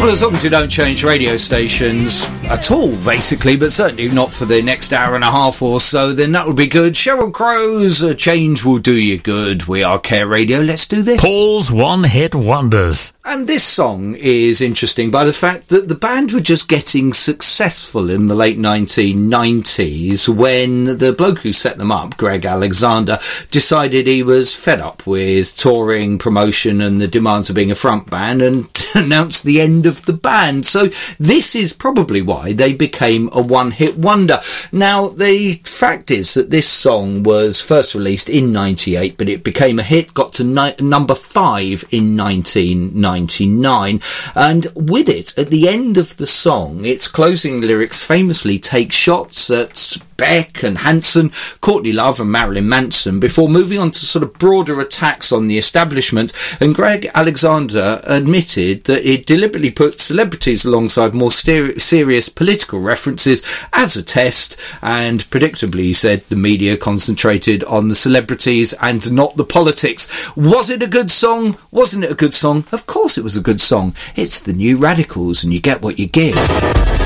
Well, as long as you don't change radio stations at all, basically, but certainly not for the next hour and a half or so, then that will be good. Sheryl Crow's A Change Will Do You Good. We are Care Radio. Let's do this. Paul's One-Hit Wonders. And this song is interesting by the fact that the band were just getting successful in the late 1990s when the bloke who set them up, Greg Alexander, decided he was fed up with touring, promotion and the demands of being a front band and announced the end of the band. So this is probably why they became a one-hit wonder. Now, the fact is that this song was first released in 98, but it became a hit, got to number 5 in 1999. And with it, at the end of the song, its closing lyrics famously take shots at Beck and Hanson, Courtney Love and Marilyn Manson before moving on to sort of broader attacks on the establishment. And Greg Alexander admitted that he deliberately put celebrities alongside more serious political references as a test, and predictably, he said, the media concentrated on the celebrities and not the politics. Was it a good song? Wasn't it a good song? Of course it was a good song. It's the New Radicals, and you get what you give.